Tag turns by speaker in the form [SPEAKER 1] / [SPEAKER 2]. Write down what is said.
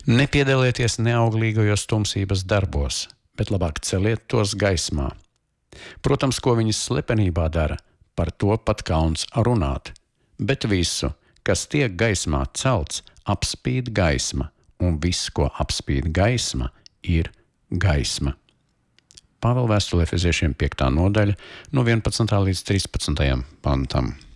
[SPEAKER 1] Nepiedalieties neauglīgajos tumsības darbos, bet labāk celiet tos gaismā. Protams, ko viņi slepenībā dara, par to pat kauns runāt, bet visu, kas tiek gaismā celts, apspīd gaisma, un viss, ko apspīd gaisma, ir gaisma. Pāvela vēstule Efeziešiem 5. nodaļa, no 11. līdz 13. pantam.